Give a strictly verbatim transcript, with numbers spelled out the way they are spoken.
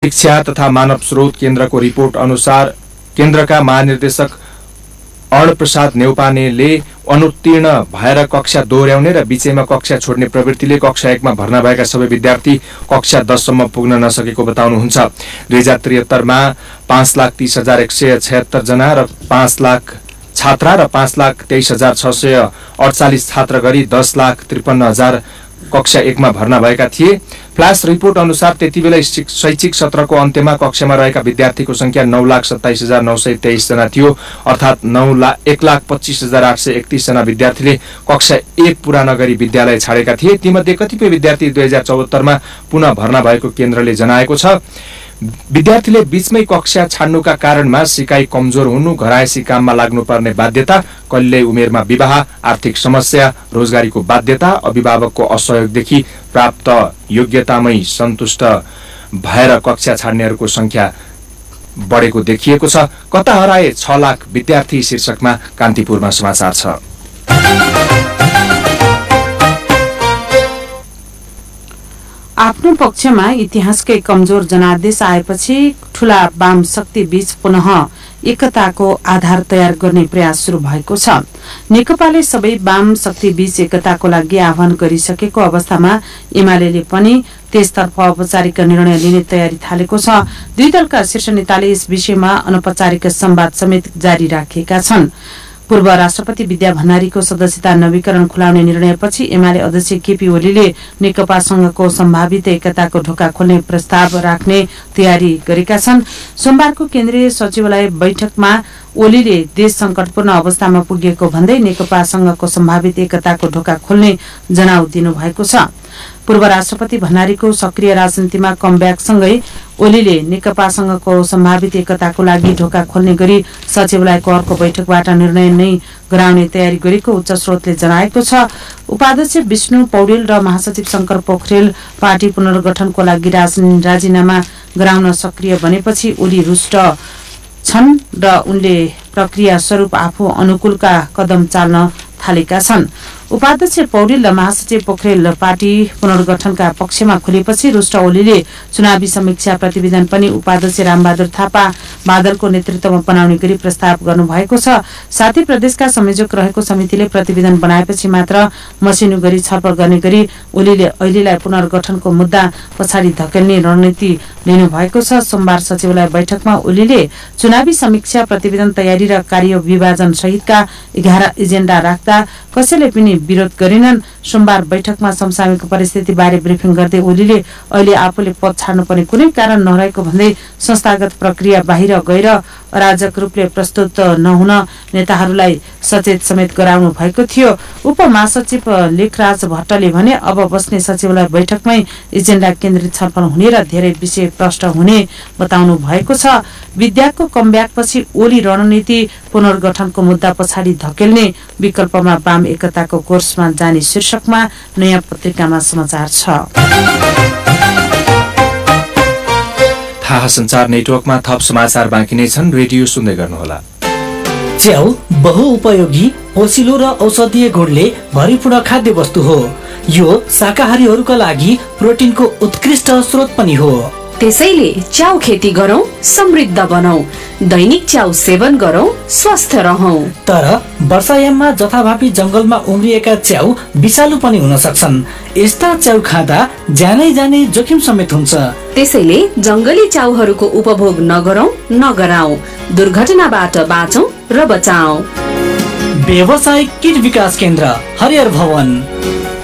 शिक्षा तथा मानव स्रोत केन्द्रको रिपोर्ट अनुसार केन्द्रका महानिर्देशक अर्ण प्रसाद नेउपानेले अनुत्तीर्ण भएर कक्षा दोहोर्याउने र बीचैमा कक्षा छोड्ने प्रवृत्तिले कक्षा एकमा भर्ना भएका सबै विद्यार्थी कक्षा दससम्म पुग्न नसकेको बताउनुहुन्छ। दुई हजार त्रिहत्तरमा पाँच लाख तीस हजार एक सय छयत्तर जना र पाँच लाख छात्रा र पाँच लाख तेइस हजार छ सय अडचालिस छात्र गरी दस लाख त्रिपन्न हजार कक्षा एकमा भर्ना भएका थिए। फ्ल्यास रिपोर्ट अनुसार त्यति बेला शैक्षिक सत्रको अन्त्यमा कक्षामा रहेका विद्यार्थीको संख्या नौ लाख सत्ताइस हजार नौ सय तेइस जना थियो, अर्थात् नौ लाख एक लाख पच्चीस हजार आठ सय एकतीस जना विद्यार्थीले कक्षा एक पूरा नगरी विद्यालय छाडेका थिए। तीमध्ये कतिपय विद्यार्थी दुई हजार चौहत्तरमा पुनः भर्ना भएको केन्द्रले जनाएको छ। विद्यार्थीले बीचमै कक्षा छाड्नुका कारणमा सिकाइ कमजोर हुनु, घरायसी काममा लाग्नुपर्ने बाध्यता, कहिल्यै उमेरमा विवाह, आर्थिक समस्या, रोजगारीको बाध्यता, अभिभावकको असहयोगदेखि प्राप्त योग्यतामै सन्तुष्ट भएर कक्षा छाड्नेहरूको संख्या बढेको देखिएको छ। कता हराए छ लाख विद्यार्थी शीर्षकमा कान्तिपुरमा समाचार छ। आफ्नो पक्षमा इतिहासकै कमजोर जनादेश आएपछि ठूला वाम शक्ति बीच पुनः एकताको आधार तयार गर्ने प्रयास शुरू भएको छ। नेकपाले सबै वाम शक्ति बीच एकताको लागि आह्वान गरिसकेको अवस्थामा एमाले पनि त्यसतर्फ औपचारिक निर्णय लिने तयारी थालेको छ। दुई दलका शीर्ष नेताले यस विषयमा अनौपचारिक संवाद समेत जारी राखेका छन्। पूर्व राष्ट्रपति विद्या भण्डारीको सदस्यता नवीकरण खुलाउने निर्णयपछि एमाले अध्यक्ष केपी ओलीले नेकपासँगको सम्भावित एकताको ढोका खोल्ने प्रस्ताव राख्ने तयारी गरेका छन्। सोमबारको केन्द्रीय सचिवालय बैठकमा ओलीले देश संकटपूर्ण अवस्थामा पुगेको भन्दै नेकपासँगको सम्भावित एकताको ढोका खोल्ने जनाउ दिनुभएको छ। पूर्व राष्ट्रपति भण्डारीको सक्रिय राजनीतिमा कमब्याकसँगै ओलीले नेकपासँगको सम्भावित एकताको लागि ढोका खोल्ने गरी सचिवालयको अर्को बैठकबाट निर्णय नै गराउने तयारी गरेको उच्च स्रोतले जनाएको छ। उपाध्यक्ष विष्णु पौडेल र महासचिव शंकर पोखरेल पार्टी पुनर्गठनको लागि राजीनामा गराउन सक्रिय बनेपछि ओली रुष्ट छन् र उनले प्रक्रिया स्वरूप आफू अनुकूलका कदम चाल्न थालेका छन्। उपाध्यक्ष पौडेल र महासचिव पोखरेल पार्टी पुनर्गठनका पक्षमा खुलेपछि रुष्ट ओलीले चुनावी समीक्षा प्रतिवेदन पनि उपाध्यक्ष रामबहादुर थापा बादलको नेतृत्वमा बनाउने गरी प्रस्ताव गर्नुभएको छ। साथै प्रदेशका संयोजक रहेको समितिले प्रतिवेदन बनाएपछि मात्र मसिनो गरी छलफल गर्ने गरी ओलीले अहिलेलाई पुनर्गठनको मुद्दा पछाडि धकेल्ने रणनीति लिनु भएको छ। सोमबार सचिवालय बैठकमा ओलीले चुनावी समीक्षा प्रतिवेदन तयारी र कार्य विभाजन सहितका एघार एजेन्डा राख्दा कसैले पनि विरोध गरेनन्। सोमबार बैठकमा समसामयिक परिस्थिति बारे ब्रिफिङ गर्दै ओलीले अहिले आफूले पद छाड्नुपर्ने कुनै कारण नरहेको भन्दै संस्थागत प्रक्रिया बाहिर गएर अराजक रूपले प्रस्तुत नहुन नेताहरूलाई सचेत समेत गराउनु भएको थियो। उपमहासचिव लेखराज भट्टले भने अब बस्ने सचिवालय बैठकमै एजेन्डा केन्द्रित छलफल हुने र धेरै विषय प्रष्ट हुने बताउनु भएको छ। विद्याको कमब्याकपछि ओली रणनीति पुनर्गठनको मुद्दा पछाडि धकेल्ने विकल्पमा वाम एकताको कोर्समा जाने शीर्षकमा नयाँ पत्रिकामा समाचार छ। थाहा संचार नेटवर्कमा थप समाचार बाँकी नै छन्, रेडियो सुन्दै गर्नुहोला। च्याउ बहुउपयोगी, पोसिलो र औषधीय गुणले भरिपूर्ण खाद्य वस्तु हो। यो शाकाहारीहरूका लागि प्रोटिनको उत्कृष्ट स्रोत पनि हो। त्यसैले च्याउ खेती गरौं, समृद्ध बनौं, दैनिक च्याउ सेवन गरौं, स्वस्थ रहौं। तर वर्षायाममा जथाभावी जंगलमा उम्रिएका च्याउ विषालु पनि हुन सक्छन्। यस्ता च्याउ खाँदा ज्यानै जाने जोखिम समेत हुन्छ। त्यसैले जंगली च्याउहरूको उपभोग नगरौं, नगराउँ, दुर्घटनाबाट बाँचौं र बचाऊ। व्यावसायिक कीट विकास केन्द्र, हरिहर भवन।